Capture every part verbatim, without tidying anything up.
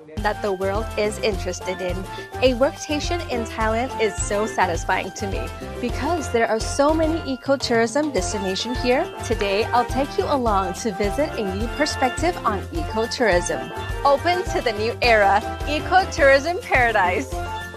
that the world is interested in. A workcation in Thailand is so satisfying to me because there are so many ecotourism destinations here. Today, I'll take you along to visit a new perspective on ecotourism. Open to the new era, ecotourism paradise.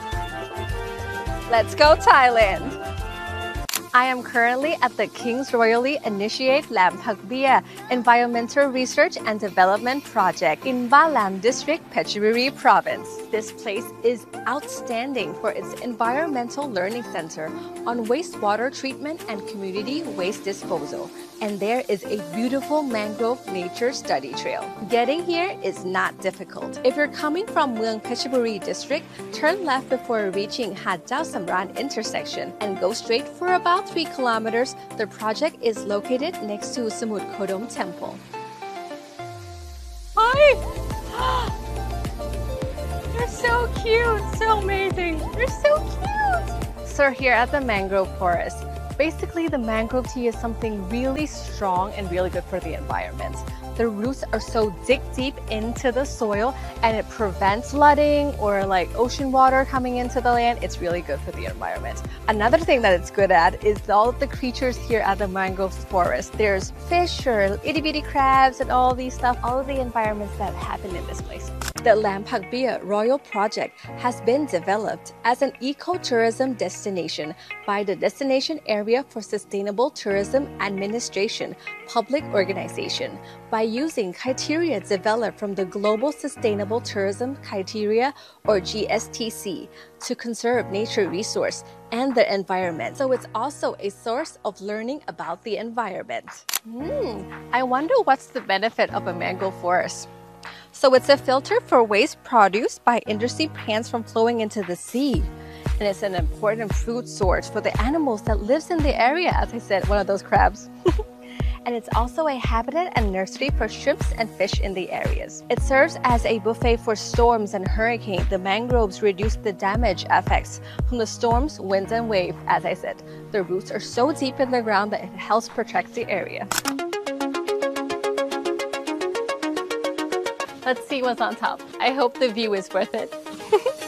Let's go Thailand! I am currently at the King's Royally Initiate Lam Pak Bia Environmental Research and Development Project in Ba Lam District, Phetchaburi Province. This place is outstanding for its environmental learning center on wastewater treatment and community waste disposal. And there is a beautiful mangrove nature study trail. Getting here is not difficult. If you're coming from Mueang Phetchaburi District, turn left before reaching Hat Chao Samran intersection and go straight for about three kilometers. The project is located next to Samut Kodom Temple. Hi! They're so cute, so amazing. They're so cute. So here at the mangrove forest, basically the mangrove tea is something really strong and really good for the environment. The roots are so dig deep into the soil and it prevents flooding or like ocean water coming into the land. It's really good for the environment. Another thing that it's good at is all of the creatures here at the mangrove forest. There's fish or itty bitty crabs and all these stuff, all of the environments that happen in this place. The Lam Pak Bia Royal Project has been developed as an ecotourism destination by the Destination Area for Sustainable Tourism Administration public organization by using criteria developed from the Global Sustainable Tourism Criteria or G S T C to conserve nature resource and the environment. So it's also a source of learning about the environment. Hmm, I wonder what's the benefit of a mangrove forest. So it's a filter for waste produced by industry plants from flowing into the sea. And it's an important food source for the animals that lives in the area, as I said, one of those crabs. And it's also a habitat and nursery for shrimps and fish in the areas. It serves as a buffet for storms and hurricanes. The mangroves reduce the damage effects from the storms, winds, and waves. As I said, the roots are so deep in the ground that it helps protect the area. Let's see what's on top. I hope the view is worth it.